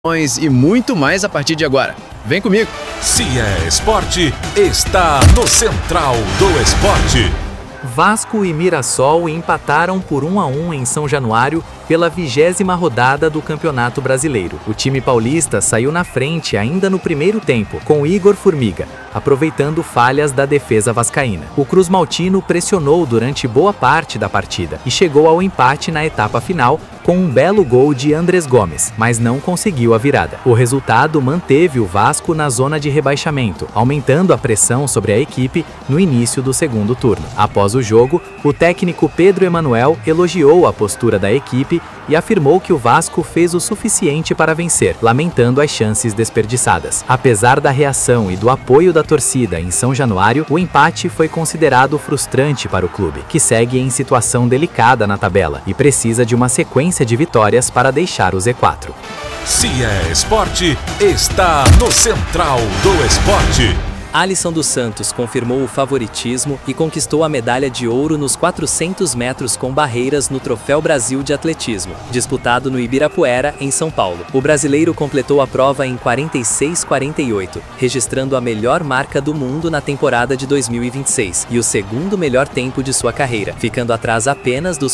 E muito mais a partir de agora. Vem comigo! Se é esporte, está no Central do Esporte. Vasco e Mirassol empataram por 1-1 em São Januário pela 20ª rodada do Campeonato Brasileiro. O time paulista saiu na frente ainda no primeiro tempo, com Igor Formiga, aproveitando falhas da defesa vascaína. O Cruz Maltino pressionou durante boa parte da partida e chegou ao empate na etapa final com um belo gol de Andrés Gomes, mas não conseguiu a virada. O resultado manteve o Vasco na zona de rebaixamento, aumentando a pressão sobre a equipe no início do segundo turno. Após o jogo, o técnico Pedro Emanuel elogiou a postura da equipe e afirmou que o Vasco fez o suficiente para vencer, lamentando as chances desperdiçadas. Apesar da reação e do apoio da torcida em São Januário, o empate foi considerado frustrante para o clube, que segue em situação delicada na tabela e precisa de uma sequência de vitórias para deixar o Z4. Se é esporte, está no Central do Esporte. Alisson dos Santos confirmou o favoritismo e conquistou a medalha de ouro nos 400 metros com barreiras no Troféu Brasil de Atletismo, disputado no Ibirapuera, em São Paulo. O brasileiro completou a prova em 46,48, registrando a melhor marca do mundo na temporada de 2026 e o segundo melhor tempo de sua carreira, ficando atrás apenas dos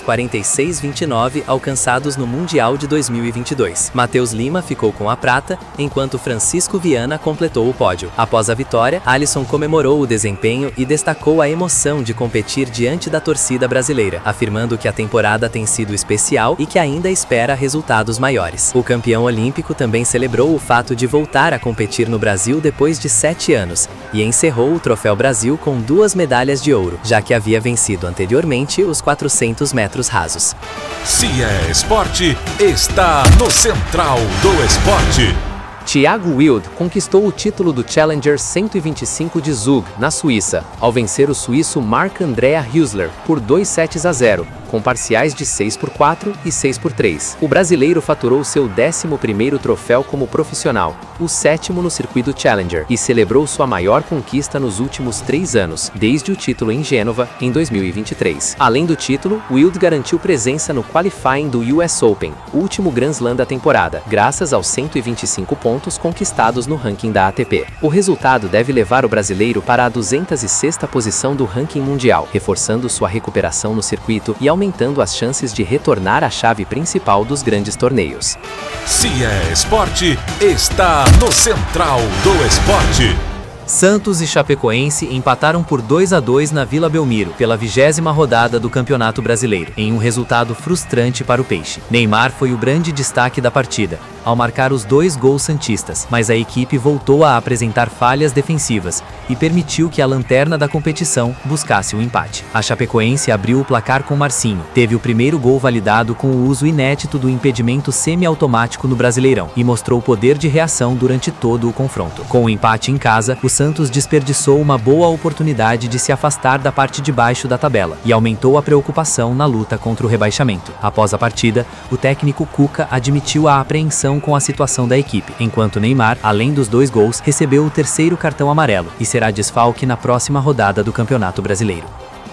46,29 alcançados no Mundial de 2022. Matheus Lima ficou com a prata, enquanto Francisco Viana completou o pódio. Após a vitória, Alisson comemorou o desempenho e destacou a emoção de competir diante da torcida brasileira, afirmando que a temporada tem sido especial e que ainda espera resultados maiores. O campeão olímpico também celebrou o fato de voltar a competir no Brasil depois de 7 anos e encerrou o Troféu Brasil com 2 medalhas de ouro, já que havia vencido anteriormente os 400 metros rasos. Se é esporte, está no Central do Esporte. Thiago Wilde conquistou o título do Challenger 125 de Zug, na Suíça, ao vencer o suíço Marc-Andrea Hüsler por 2-0, com parciais de 6-4 e 6-3. O brasileiro faturou seu 11º troféu como profissional, o 7º no circuito Challenger, e celebrou sua maior conquista nos últimos 3 anos, desde o título em Gênova, em 2023. Além do título, Wilde garantiu presença no qualifying do US Open, último Grand Slam da temporada, graças aos 125 pontos conquistados no ranking da ATP. O resultado deve levar o brasileiro para a 206ª posição do ranking mundial, reforçando sua recuperação no circuito e aumentando as chances de retornar à chave principal dos grandes torneios. Se é esporte, está no Central do Esporte. Santos e Chapecoense empataram por 2-2 na Vila Belmiro, pela 20ª rodada do Campeonato Brasileiro, em um resultado frustrante para o Peixe. Neymar foi o grande destaque da partida, ao marcar os 2 gols santistas, mas a equipe voltou a apresentar falhas defensivas e permitiu que a lanterna da competição buscasse o empate. A Chapecoense abriu o placar com Marcinho, teve o primeiro gol validado com o uso inédito do impedimento semiautomático no Brasileirão e mostrou poder de reação durante todo o confronto. Com o empate em casa, o Santos desperdiçou uma boa oportunidade de se afastar da parte de baixo da tabela e aumentou a preocupação na luta contra o rebaixamento. Após a partida, o técnico Cuca admitiu a apreensão com a situação da equipe, enquanto Neymar, além dos 2 gols, recebeu o 3º cartão amarelo e será desfalque na próxima rodada do Campeonato Brasileiro.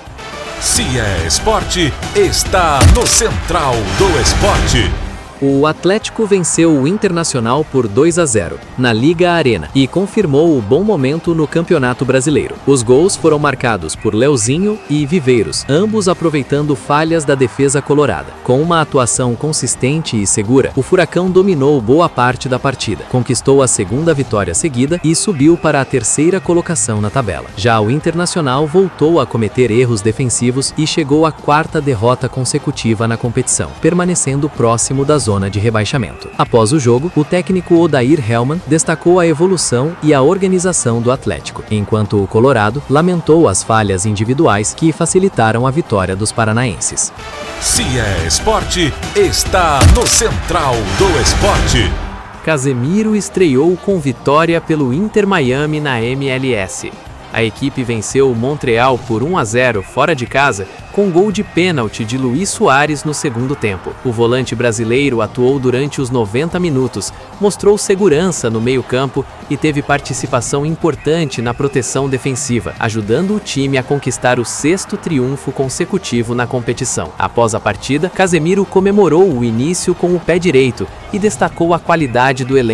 Se é esporte, está no Central do Esporte. O Atlético venceu o Internacional por 2-0 na Liga Arena e confirmou o bom momento no Campeonato Brasileiro. Os gols foram marcados por Leozinho e Viveiros, ambos aproveitando falhas da defesa colorada. Com uma atuação consistente e segura, o Furacão dominou boa parte da partida, conquistou a 2ª vitória seguida e subiu para a 3ª colocação na tabela. Já o Internacional voltou a cometer erros defensivos e chegou à 4ª derrota consecutiva na competição, permanecendo próximo da zona de rebaixamento. Após o jogo, o técnico Odair Hellmann destacou a evolução e a organização do Atlético, enquanto o Colorado lamentou as falhas individuais que facilitaram a vitória dos paranaenses. Se é esporte, está no Central do Esporte. Casemiro estreou com vitória pelo Inter Miami na MLS. A equipe venceu o Montreal por 1-0 fora de casa, com gol de pênalti de Luís Soares no segundo tempo. O volante brasileiro atuou durante os 90 minutos, mostrou segurança no meio-campo e teve participação importante na proteção defensiva, ajudando o time a conquistar o 6º triunfo consecutivo na competição. Após a partida, Casemiro comemorou o início com o pé direito e destacou a qualidade do elenco